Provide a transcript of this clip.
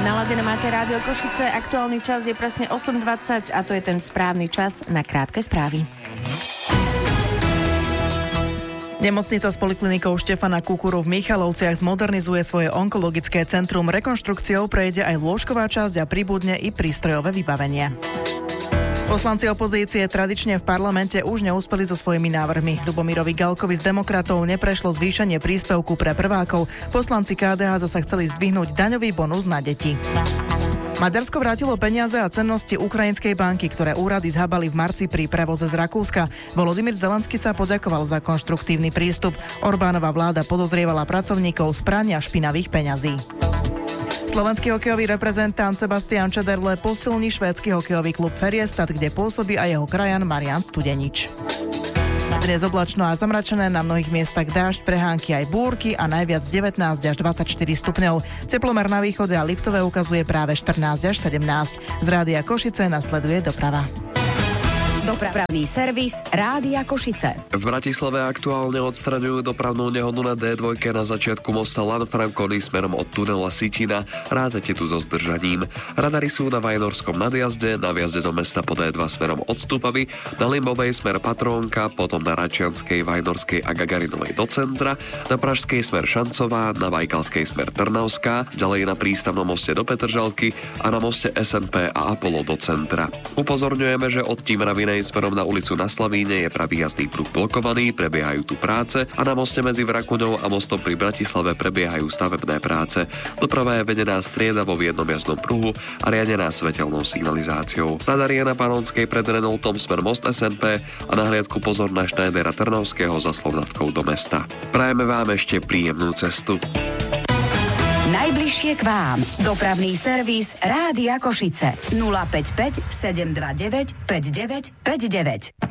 Naladené máte Rádio Košice, aktuálny čas je presne 8:20 a to je ten správny čas na krátke správy. Nemocnica s poliklinikou Štefana Kukuru v Michalovciach zmodernizuje svoje onkologické centrum. Rekonštrukciou prejde aj lôžková časť a pribudne i prístrojové vybavenie. Poslanci opozície tradične v parlamente už neúspeli so svojimi návrhmi. Ľubomirovi Galkovi z demokratov neprešlo zvýšenie príspevku pre prvákov. Poslanci KDH zasa chceli zdvihnúť daňový bonus na deti. Maďarsko vrátilo peniaze a cennosti ukrajinskej banky, ktoré úrady zhabali v marci pri prevoze z Rakúska. Volodymyr Zelenský sa poďakoval za konštruktívny prístup. Orbánova vláda podozrievala pracovníkov z prania špinavých peňazí. Slovenský hokejový reprezentant Sebastian Čederle posilní švédsky hokejový klub Färjestad, kde pôsobí aj jeho krajan Marian Studenič. Dnes oblačno a zamračené, na mnohých miestach dážď, prehánky aj búrky a najviac 19 až 24 stupňov. Teplomer na východe a Liptove ukazuje práve 14 až 17. Z Rádia Košice nasleduje doprava. Dopravný servis Rádia Košice. V Bratislave aktuálne odstraňujú dopravnú nehodu na D2 na začiatku mosta Lanfranconi smerom od tunela Sitina. Rádate tu so zdržaním. Radary sú na Vajnorskom nadjazde, na vjazde do mesta po D2 smerom od Stupavy, na Limbovej smer Patrónka, potom na Račianskej, Vajnorskej a Gagarinovej do centra, na Pražskej smer Šancová, na Bajkalskej smer Trnavská, ďalej na prístavnom moste do Petržalky a na moste SNP a Apollo do centra. Upozorňujeme, že od Tímravinej smerom na ulicu na Slavíne je pravý jazdný pruh blokovaný, prebiehajú tu práce a na moste medzi Vrakuňou a mostom pri Bratislave prebiehajú stavebné práce. Doprava je vedená striedavo v jednom jazdnom pruhu a riadená svetelnou signalizáciou. Radar je na Panonskej pred Renaultom smer most SNP a na hliadku pozor na Schneidera Trnavského za Slovnavkou do mesta. Prajeme vám ešte príjemnú cestu. Najbližšie k vám. Dopravný servis Rádia Košice. 055 729 5959.